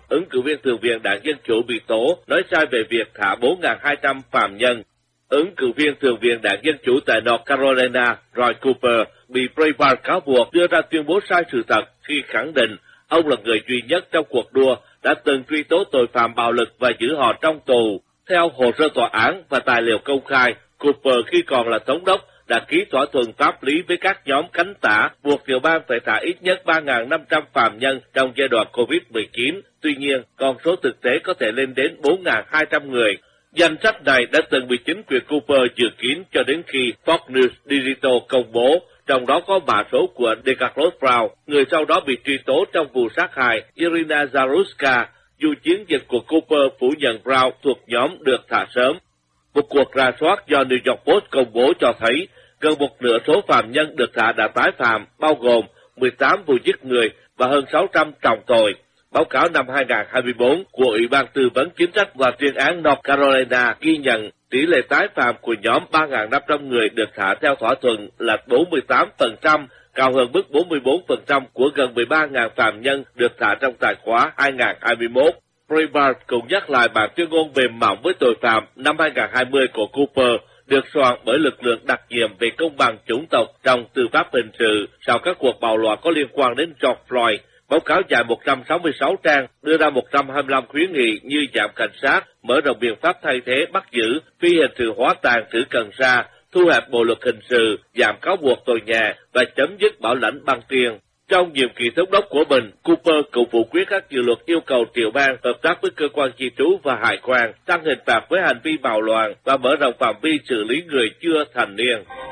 ứng cử viên Thượng viện Đảng Dân Chủ bị tố nói sai về việc thả 4.200 phạm nhân. Ứng cử viên Thượng viện Đảng Dân Chủ tại North Carolina, Roy Cooper, bị Breitbart cáo buộc đưa ra tuyên bố sai sự thật khi khẳng định ông là người duy nhất trong cuộc đua đã từng truy tố tội phạm bạo lực và giữ họ trong tù. Theo hồ sơ tòa án và tài liệu công khai, Cooper khi còn là thống đốc đã ký thỏa thuận pháp lý với các nhóm cánh tả buộc tiểu bang phải thả ít nhất 3.500 phạm nhân trong giai đoạn COVID-19. Tuy nhiên, con số thực tế có thể lên đến 4.200 người. Danh sách này đã từng bị chính quyền Cooper dự kiến cho đến khi Fox News Digital công bố, trong đó có mã số của DeCarlos Brown, người sau đó bị truy tố trong vụ sát hại Irina Zaruska, dù chiến dịch của Cooper phủ nhận Brown thuộc nhóm được thả sớm. Một cuộc rà soát do New York Post công bố cho thấy gần một nửa số phạm nhân được thả đã tái phạm, bao gồm 18 vụ giết người và hơn 600 trọng tội. Báo cáo năm 2024 của Ủy ban Tư vấn Chính sách và Tuyên án North Carolina ghi nhận tỷ lệ tái phạm của nhóm 3.500 người được thả theo thỏa thuận là 48%, cao hơn mức 44% của gần 13.000 phạm nhân được thả trong tài khóa 2021. Breitbart cũng nhắc lại bản tuyên ngôn mềm mỏng với tội phạm năm 2020 của Cooper, được soạn bởi lực lượng đặc nhiệm về công bằng chủng tộc trong tư pháp hình sự sau các cuộc bạo loạn có liên quan đến George Floyd. Báo cáo dài 166 trang đưa ra 125 khuyến nghị như giảm cảnh sát, mở rộng biện pháp thay thế bắt giữ, phi hình sự hóa tàn trữ cần sa, thu hẹp bộ luật hình sự, giảm cáo buộc tội nhà và chấm dứt bảo lãnh bằng tiền. Trong nhiệm kỳ thống đốc của mình, Cooper cũng phủ quyết các dự luật yêu cầu tiểu bang hợp tác với cơ quan di trú và hải quan, tăng hình phạt với hành vi bạo loạn và mở rộng phạm vi xử lý người chưa thành niên.